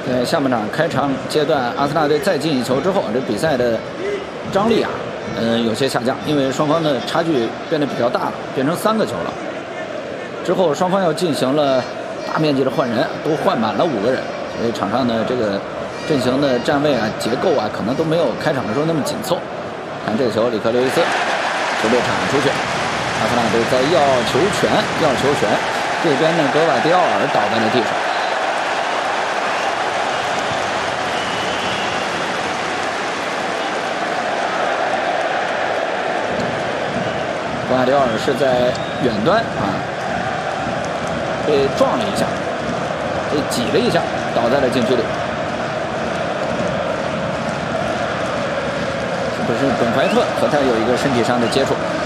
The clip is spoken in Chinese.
在下半场开场阶段，阿森纳队再进一球之后，这比赛的张力啊，有些下降，因为双方的差距变得比较大了，变成3个球了。之后双方又进行了大面积的换人，都换满了5个人，所以场上的这个阵型的站位啊、结构啊，可能都没有开场的时候那么紧凑。看这个球，里克刘易斯球被铲出去，阿森纳队在要球权，这边呢，格瓦迪奥尔倒在了地上。格瓦迪奥尔是在远端啊，被撞了一下，被挤了一下，倒在了禁区里。是不是本怀特和他有一个身体上的接触？